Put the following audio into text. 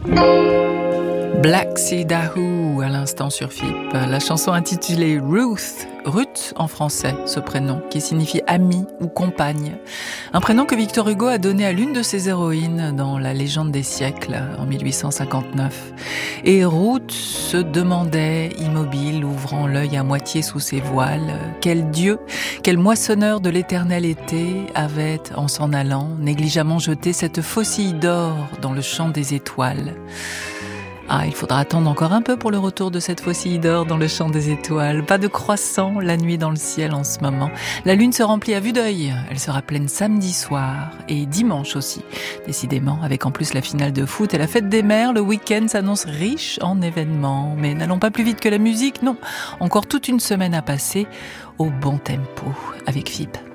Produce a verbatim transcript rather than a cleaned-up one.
Black Sea Dahoo à l'instant sur F I P. La chanson intitulée Ruth, Ruth en français, ce prénom qui signifie amie ou compagne. Un prénom que Victor Hugo a donné à l'une de ses héroïnes dans La Légende des siècles en mille huit cent cinquante-neuf. Et Ruth se demandait, immobile, ouvrant l'œil à moitié sous ses voiles, quel dieu, quel moissonneur de l'éternel été avait, en s'en allant, négligemment jeté cette faucille d'or dans le champ des étoiles. Ah, il faudra attendre encore un peu pour le retour de cette faucille d'or dans le champ des étoiles. Pas de croissant la nuit dans le ciel en ce moment. La lune se remplit à vue d'œil. Elle sera pleine samedi soir et dimanche aussi. Décidément, avec en plus la finale de foot et la fête des mères, le week-end s'annonce riche en événements. Mais n'allons pas plus vite que la musique, non. Encore toute une semaine à passer au bon tempo avec F I P.